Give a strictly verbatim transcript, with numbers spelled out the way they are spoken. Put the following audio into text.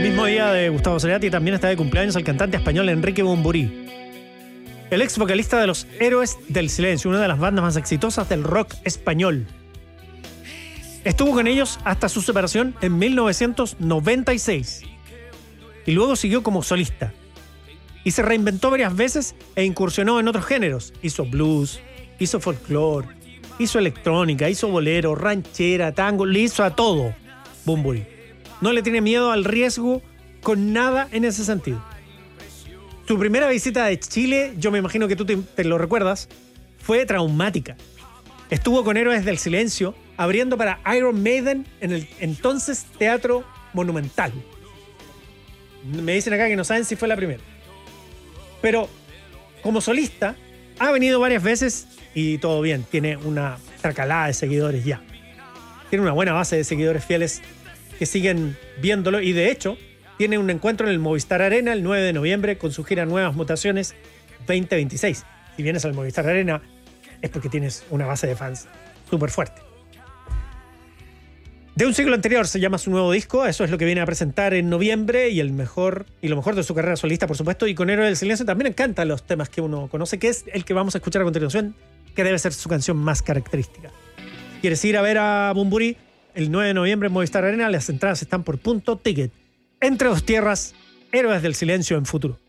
mismo día de Gustavo Cerati también está de cumpleaños el cantante español Enrique Bunbury, el ex vocalista de Los Héroes del Silencio, una de las bandas más exitosas del rock español. Estuvo con ellos hasta su separación en mil novecientos noventa y seis y luego siguió como solista. Y se reinventó varias veces e incursionó en otros géneros. Hizo blues, hizo folclore, hizo electrónica, hizo bolero, ranchera, tango, le hizo a todo Bunbury. No le tiene miedo al riesgo con nada en ese sentido. Su primera visita de Chile, yo me imagino que tú te, te lo recuerdas, fue traumática. Estuvo con Héroes del Silencio abriendo para Iron Maiden en el entonces Teatro Monumental. Me dicen acá que no saben si fue la primera. Pero como solista ha venido varias veces y todo bien. Tiene una tracalada de seguidores ya. Tiene una buena base de seguidores fieles que siguen viéndolo y de hecho tiene un encuentro en el Movistar Arena el nueve de noviembre con su gira Nuevas Mutaciones veinte veintiséis. Si vienes al Movistar Arena es porque tienes una base de fans súper fuerte. De un siglo anterior se llama su nuevo disco, eso es lo que viene a presentar en noviembre y el mejor y lo mejor de su carrera solista, por supuesto, y con Héroe del Silencio también encanta los temas que uno conoce, que es el que vamos a escuchar a continuación, que debe ser su canción más característica. ¿Quieres ir a ver a Bunbury? El nueve de noviembre en Movistar Arena, las entradas están por punto ticket. Entre dos tierras, Héroes del Silencio en Futuro.